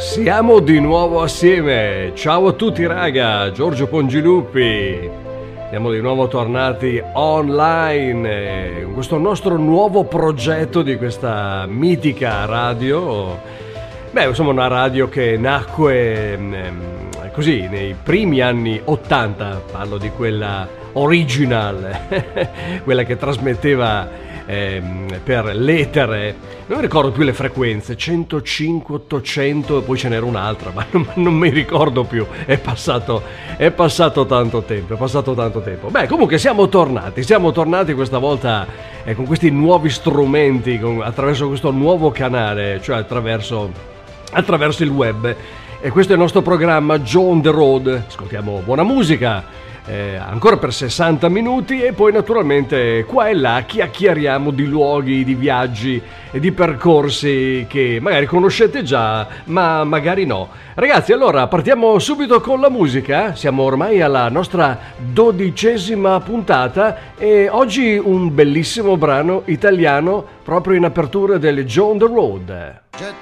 Siamo di nuovo assieme. Ciao a tutti raga, Giorgio Pongiluppi. Siamo di nuovo tornati online con questo nostro nuovo progetto di questa mitica radio. Beh, insomma, una radio che nacque così nei primi anni 80, parlo di quella original, quella che trasmetteva per l'etere, non ricordo più le frequenze, 105, 800 e poi ce n'era un'altra, ma non mi ricordo più, è passato tanto tempo, Beh, comunque siamo tornati questa volta con questi nuovi strumenti, attraverso questo nuovo canale, cioè attraverso il web, e questo è il nostro programma Joe on the Road. Ascoltiamo buona musica ancora per 60 minuti e poi naturalmente qua e là chiacchieriamo di luoghi, di viaggi e di percorsi che magari conoscete già, ma magari no. Ragazzi, allora partiamo subito con la musica. Siamo ormai alla nostra 12ª puntata e oggi un bellissimo brano italiano proprio in apertura del Joe on the Road.